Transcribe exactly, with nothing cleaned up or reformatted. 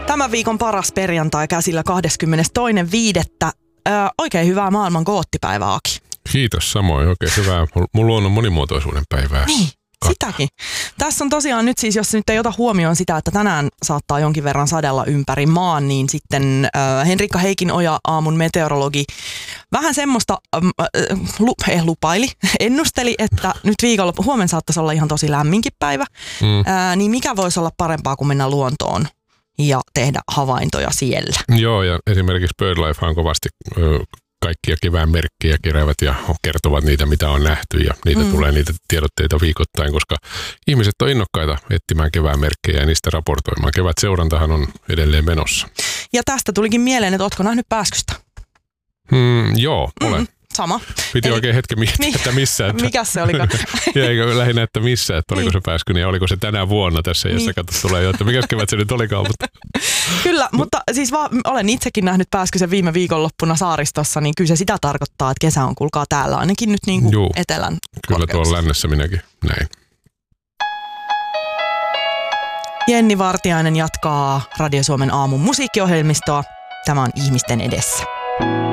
Tämän viikon paras perjantai käsillä kahdeskymmenestoinen viidettä Öö, oikein hyvää maailman goottipäivää, Aki. Kiitos samoin, oikein hyvää mun luonnon monimuotoisuuden päivää. Niin, sitäkin. Tässä on tosiaan nyt siis, jos nyt ei ota huomioon sitä, että tänään saattaa jonkin verran sadella ympäri maan, niin sitten äh, Henrikka Heikinoja, aamun meteorologi, vähän semmoista äh, lu, eh, lupaili, ennusteli, että nyt viikonloppu, huomenna saattaisi olla ihan tosi lämminkin päivä, mm. äh, niin mikä voisi olla parempaa kuin mennä luontoon ja tehdä havaintoja siellä. Joo, ja esimerkiksi BirdLife on kovasti ö, kaikkia kevään merkkejä keräävät ja kertovat niitä, mitä on nähty, ja niitä mm. tulee niitä tiedotteita viikoittain, koska ihmiset on innokkaita etsimään kevään merkkejä ja niistä raportoimaan. Kevätseurantahan on edelleen menossa. Ja tästä tulikin mieleen, että ootko nähnyt pääskystä? Mm, joo, olen. Mm. Sama. Piti Eli, oikein hetken miettiä, niin, että missä. Että, mikä se olikaan? Jäikö lähinnä, että missä, että oliko niin. se pääskyni ja oliko se tänä vuonna tässä, jossa niin. katso tulee jo, että mikäs kevät se nyt olikaan. Mutta. Kyllä, mutta siis vaan, olen itsekin nähnyt pääskysen viime viikonloppuna saaristossa, niin kyllä se sitä tarkoittaa, että kesä on kuulkaa täällä ainakin nyt niin kuin Juu, etelän kyllä tuolla lännessä minäkin näin. Jenni Vartiainen jatkaa Radio Suomen aamun musiikkiohjelmistoa. Tämä on Ihmisten edessä.